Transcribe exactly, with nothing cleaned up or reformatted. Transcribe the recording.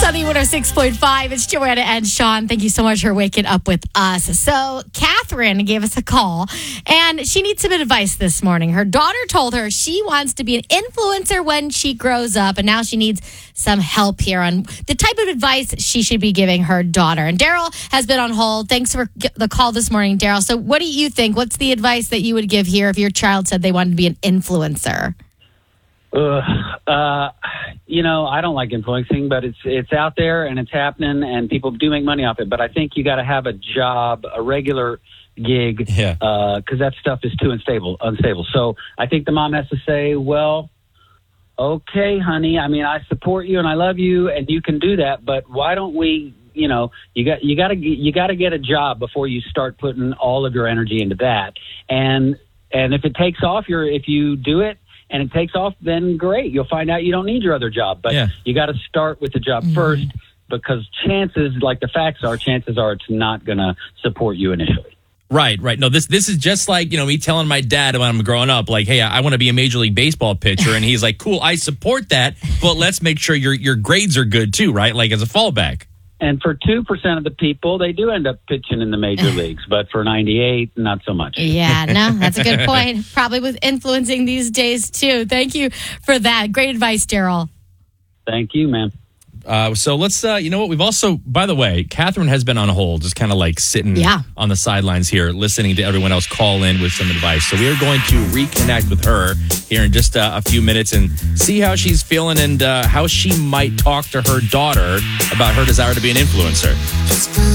Sunny one oh six point five. It's Joanna and Sean. Thank you so much for waking up with us. So, Catherine gave us a call, and she needs some advice this morning. Her daughter told her she wants to be an influencer when she grows up, and now she needs some help here on the type of advice she should be giving her daughter. And Daryl has been on hold. Thanks for the call this morning, Daryl. So, what do you think? What's the advice that you would give here if your child said they wanted to be an influencer? Uh, uh, you know, I don't like influencing, but it's it's out there and it's happening, and people do make money off it. But I think you got to have a job, a regular gig, Yeah. because that stuff is too unstable. Unstable. So I think the mom has to say, "Well, okay, honey. I mean, I support you and I love you, and you can do that. But why don't we?" You know, you got you got to you got to get a job before you start putting all of your energy into that. And and if it takes off, you're if you do it. And it takes off, then great. You'll find out you don't need your other job. But Yeah. you got to start with the job Mm-hmm. first, because chances, like the facts are, chances are it's not going to support you initially. Right, right. No, this this is just like, you know, me telling my dad when I'm growing up, like, hey, I, I want to be a Major League Baseball pitcher. And he's like, cool, I support that. But let's make sure your your grades are good, too, right? Like as a fallback. And for two percent of the people, they do end up pitching in the major leagues. But for ninety-eight, not so much. Yeah, no, that's a good point. Probably with influencing these days, too. Thank you for that. Great advice, Daryl. Thank you, ma'am. Uh, so let's, uh, you know what? We've also, by the way, Catherine has been on hold, just kind of like sitting Yeah. on the sidelines here, listening to everyone else call in with some advice. So we are going to reconnect with her here in just uh, a few minutes and see how she's feeling and uh, how she might talk to her daughter about her desire to be an influencer.